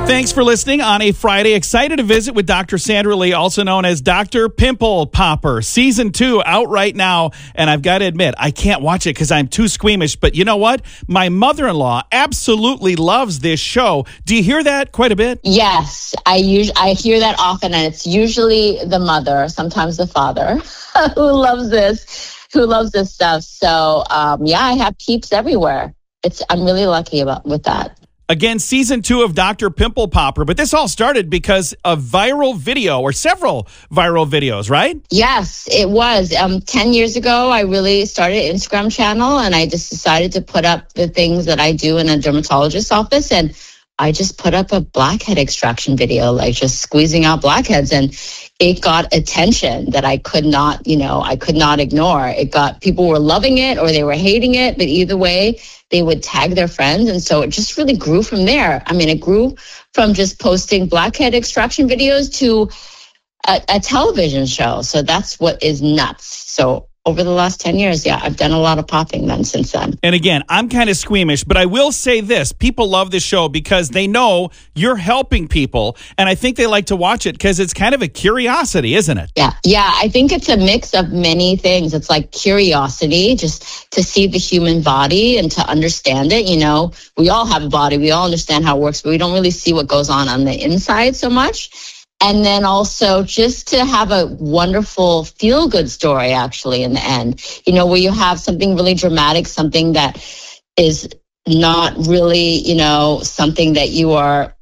Thanks for listening on a Friday. Excited to visit with Dr. Sandra Lee, also known as Dr. Pimple Popper. Season 2 out right now, and I've got to admit, I can't watch it because I'm too squeamish. But you know what? My mother-in-law absolutely loves this show. Do you hear that quite a bit? Yes, I hear that often, and it's usually the mother, sometimes the father, who loves this stuff. So, I have peeps everywhere. I'm really lucky with that. Again, season 2 of Dr. Pimple Popper, but this all started because of viral video or several viral videos, right? Yes, it was. 10 years ago, I really started an Instagram channel, and I just decided to put up the things that I do in a dermatologist's office, and I just put up a blackhead extraction video, like just squeezing out blackheads, and it got attention that I could not ignore. People were loving it or they were hating it, but either way, they would tag their friends. And so it just really grew from there. I mean, it grew from just posting blackhead extraction videos to a television show. So that's what is nuts. So over the last 10 years, I've done a lot of popping since then. And again, I'm kind of squeamish, but I will say this. People love this show because they know you're helping people. And I think they like to watch it because it's kind of a curiosity, isn't it? Yeah. I think it's a mix of many things. It's like curiosity, just to see the human body and to understand it. You know, we all have a body. We all understand how it works, but we don't really see what goes on the inside so much. And then also just to have a wonderful feel-good story, actually, in the end, where you have something really dramatic, something that is not really, something that you are,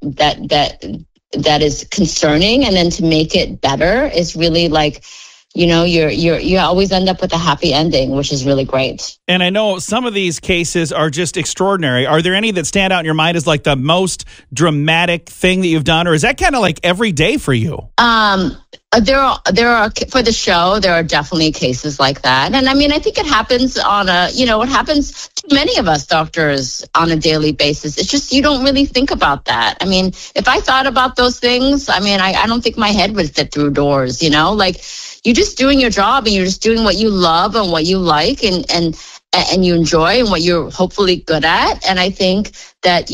that is concerning. And then to make it better is really like, you always end up with a happy ending, which is really great. And I know some of these cases are just extraordinary. Are there any that stand out in your mind as like the most dramatic thing that you've done, or is that kind of like every day for you? There are for the show. There are definitely cases like that, and I mean, I think it happens it happens to many of us doctors on a daily basis. It's just you don't really think about that. I mean, if I thought about those things, I mean, I don't think my head would fit through doors. Like you're just doing your job and you're just doing what you love and what you like and you enjoy and what you're hopefully good at. And I think that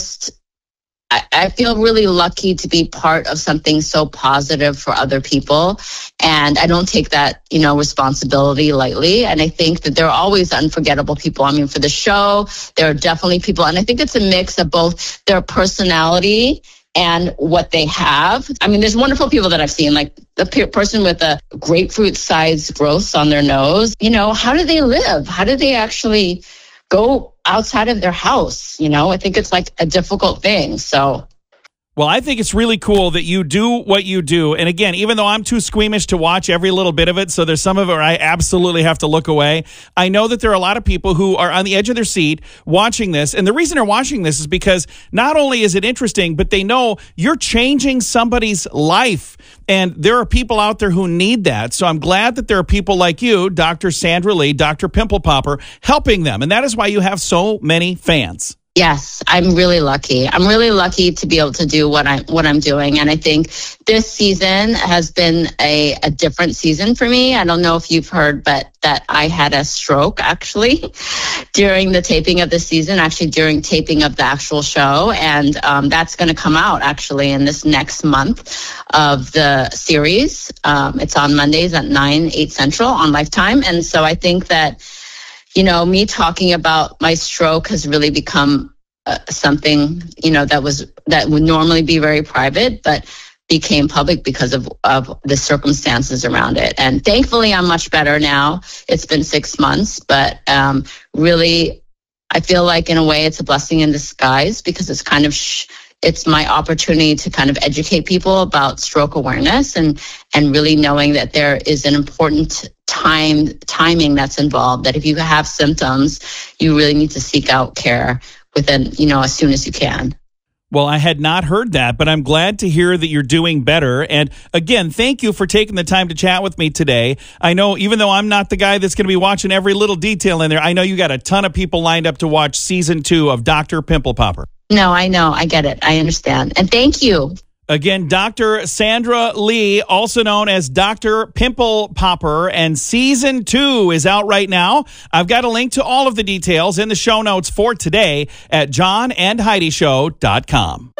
I feel really lucky to be part of something so positive for other people. And I don't take that, responsibility lightly. And I think that there are always unforgettable people. I mean, for the show, there are definitely people. And I think it's a mix of both their personality and what they have. I mean, there's wonderful people that I've seen, like the person with a grapefruit-sized growths on their nose. How do they live? How do they actually go outside of their house? I think it's like a difficult thing. So. Well, I think it's really cool that you do what you do. And again, even though I'm too squeamish to watch every little bit of it, so there's some of it where I absolutely have to look away, I know that there are a lot of people who are on the edge of their seat watching this. And the reason they're watching this is because not only is it interesting, but they know you're changing somebody's life. And there are people out there who need that. So I'm glad that there are people like you, Dr. Sandra Lee, Dr. Pimple Popper, helping them. And that is why you have so many fans. Yes, I'm really lucky. I'm really lucky to be able to do what I'm doing. And I think this season has been a different season for me. I don't know if you've heard, but that I had a stroke actually during the taping of the season, actually during taping of the actual show. And that's going to come out actually in this next month of the series. It's on Mondays at 8 Central on Lifetime. And so I think that me talking about my stroke has really become something, that would normally be very private, but became public because of the circumstances around it. And thankfully, I'm much better now. It's been 6 months, but really, I feel like in a way it's a blessing in disguise because it's kind of it's my opportunity to kind of educate people about stroke awareness and really knowing that there is an important timing that's involved, that if you have symptoms, you really need to seek out care within, as soon as you can. Well, I had not heard that, but I'm glad to hear that you're doing better. And again, thank you for taking the time to chat with me today. I know even though I'm not the guy that's going to be watching every little detail in there, I know you got a ton of people lined up to watch season 2 of Dr. Pimple Popper. No, I know. I get it. I understand. And thank you. Again, Dr. Sandra Lee, also known as Dr. Pimple Popper, and season 2 is out right now. I've got a link to all of the details in the show notes for today at johnandheidishow.com.